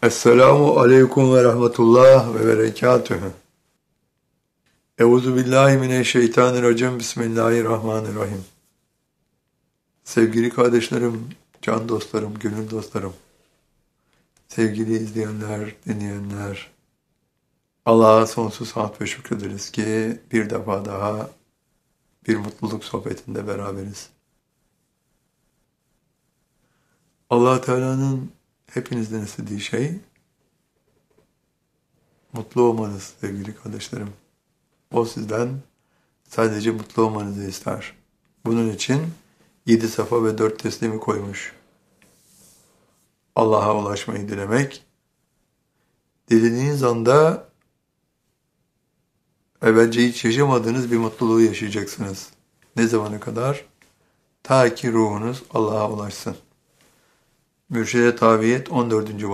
Esselamu aleyküm ve rahmetullah ve berekatühü. Euzubillahimineşşeytanirracim. Bismillahirrahmanirrahim. Sevgili kardeşlerim, can dostlarım, gönül dostlarım, sevgili izleyenler, dinleyenler, Allah'a sonsuz hamd ve şükrederiz ki bir defa daha bir mutluluk sohbetinde beraberiz. Allah Teala'nın hepinizden istediği şey mutlu olmanız sevgili kardeşlerim. O sizden sadece mutlu olmanızı ister. Bunun için 7 safa ve 4 teslimi koymuş. Allah'a ulaşmayı dilemek. Dilediğiniz anda evvelce hiç yaşamadığınız bir mutluluğu yaşayacaksınız. Ne zamana kadar? Ta ki ruhunuz Allah'a ulaşsın. Mürşide Tabiyet 14.